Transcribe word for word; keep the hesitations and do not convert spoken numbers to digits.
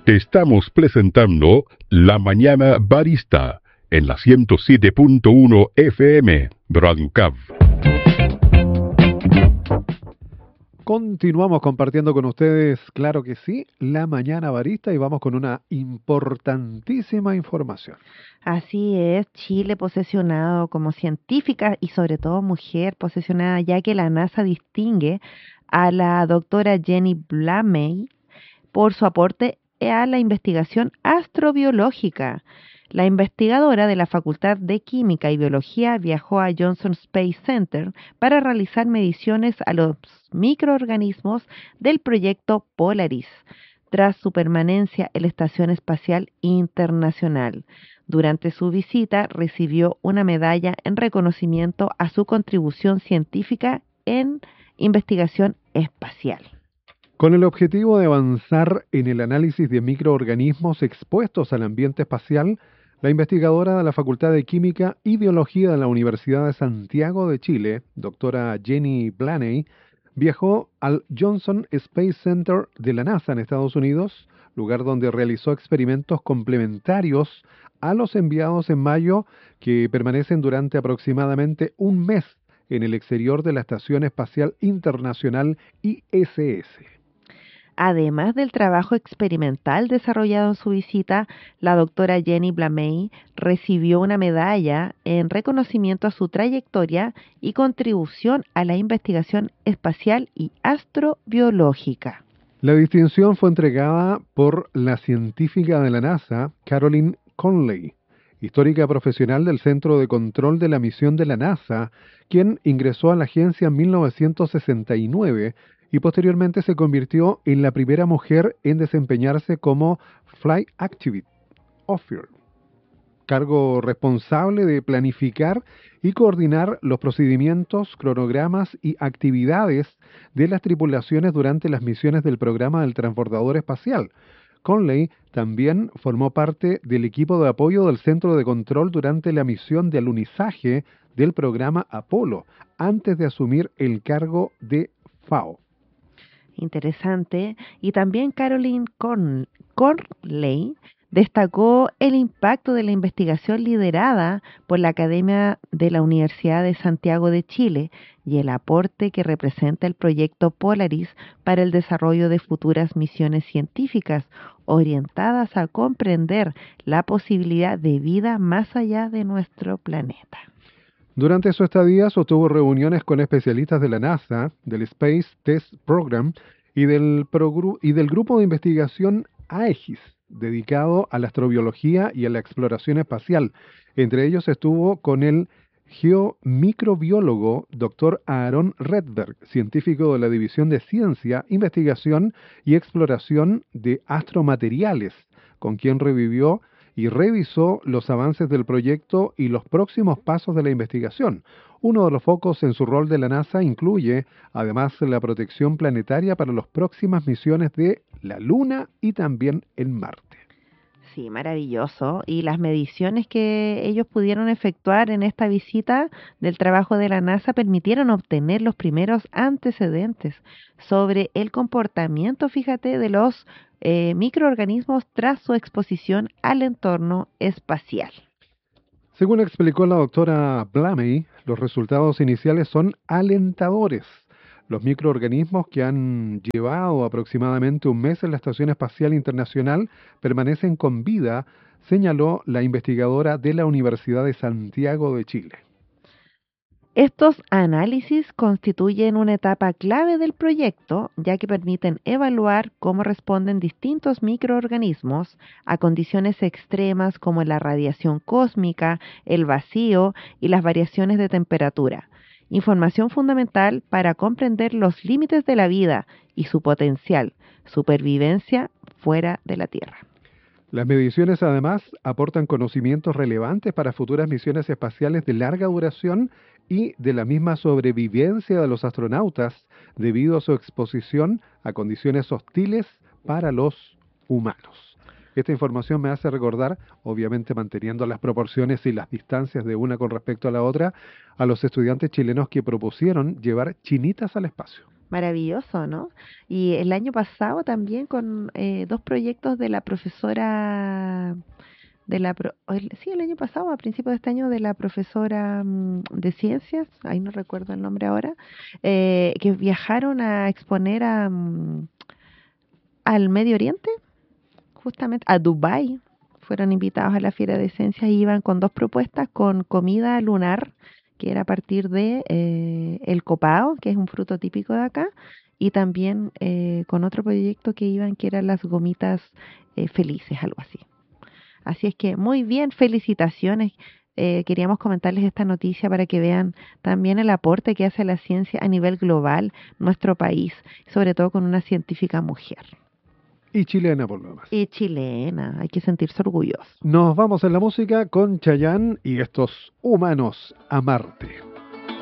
Estamos presentando La Mañana Barista en la ciento siete punto uno F M, Radio Cab. Continuamos compartiendo con ustedes, claro que sí, La Mañana Barista, y vamos con una importantísima información. Así es, Chile posesionado como científica y sobre todo mujer posesionada, ya que la NASA distingue a la doctora Jenny Blamey por su aporte a la investigación astrobiológica. La investigadora de la Facultad de Química y Biología viajó a Johnson Space Center para realizar mediciones a los microorganismos del proyecto Polaris, tras su permanencia en la Estación Espacial Internacional. Durante su visita recibió una medalla en reconocimiento a su contribución científica en investigación espacial. Con el objetivo de avanzar en el análisis de microorganismos expuestos al ambiente espacial, la investigadora de la Facultad de Química y Biología de la Universidad de Santiago de Chile, doctora Jenny Blaney, viajó al Johnson Space Center de la NASA en Estados Unidos, lugar donde realizó experimentos complementarios a los enviados en mayo, que permanecen durante aproximadamente un mes en el exterior de la Estación Espacial Internacional I S S. Además del trabajo experimental desarrollado en su visita, la doctora Jenny Blamey recibió una medalla en reconocimiento a su trayectoria y contribución a la investigación espacial y astrobiológica. La distinción fue entregada por la científica de la NASA, Caroline Conley, histórica profesional del Centro de Control de la Misión de la NASA, quien ingresó a la agencia en mil novecientos sesenta y nueve y posteriormente se convirtió en la primera mujer en desempeñarse como Flight Activity Officer, cargo responsable de planificar y coordinar los procedimientos, cronogramas y actividades de las tripulaciones durante las misiones del programa del transbordador espacial. Conley también formó parte del equipo de apoyo del Centro de Control durante la misión de alunizaje del programa Apolo, antes de asumir el cargo de F A O. Interesante. Y también Caroline Corn- Corley destacó el impacto de la investigación liderada por la Academia de la Universidad de Santiago de Chile y el aporte que representa el proyecto Polaris para el desarrollo de futuras misiones científicas orientadas a comprender la posibilidad de vida más allá de nuestro planeta. Durante su estadía sostuvo reuniones con especialistas de la NASA, del Space Test Program y del, progru- y del grupo de investigación AEGIS, dedicado a la astrobiología y a la exploración espacial. Entre ellos estuvo con el geomicrobiólogo doctor Aaron Redberg, científico de la División de Ciencia, Investigación y Exploración de Astromateriales, con quien revivió y revisó los avances del proyecto y los próximos pasos de la investigación. Uno de los focos en su rol de la NASA incluye, además, la protección planetaria para las próximas misiones de la Luna y también en Marte. Sí, maravilloso. Y las mediciones que ellos pudieron efectuar en esta visita del trabajo de la NASA permitieron obtener los primeros antecedentes sobre el comportamiento, fíjate, de los eh, microorganismos tras su exposición al entorno espacial. Según explicó la doctora Blamey, los resultados iniciales son alentadores. Los microorganismos, que han llevado aproximadamente un mes en la Estación Espacial Internacional, permanecen con vida, señaló la investigadora de la Universidad de Santiago de Chile. Estos análisis constituyen una etapa clave del proyecto, ya que permiten evaluar cómo responden distintos microorganismos a condiciones extremas como la radiación cósmica, el vacío y las variaciones de temperatura. Información fundamental para comprender los límites de la vida y su potencial supervivencia fuera de la Tierra. Las mediciones, además, aportan conocimientos relevantes para futuras misiones espaciales de larga duración y de la misma sobrevivencia de los astronautas debido a su exposición a condiciones hostiles para los humanos. Esta información me hace recordar, obviamente manteniendo las proporciones y las distancias de una con respecto a la otra, a los estudiantes chilenos que propusieron llevar chinitas al espacio. Maravilloso, ¿no? Y el año pasado también con eh, dos proyectos de la profesora, de la, pro- o el- sí, el año pasado, a principios de este año, de la profesora mm, de ciencias, ahí no recuerdo el nombre ahora, eh, que viajaron a exponer a, mm, al Medio Oriente, justamente a Dubái. Fueron invitados a la Fiera de Ciencias y iban con dos propuestas, con comida lunar, que era a partir de eh, el copao, que es un fruto típico de acá, y también eh, con otro proyecto que iban, que eran las gomitas eh, felices, algo así. Así es que muy bien, felicitaciones. Eh, queríamos comentarles esta noticia para que vean también el aporte que hace la ciencia a nivel global, nuestro país, sobre todo con una científica mujer. Y chilena por lo demás. Y chilena, hay que sentirse orgulloso. Nos vamos en la música con Chayanne y estos humanos a Marte.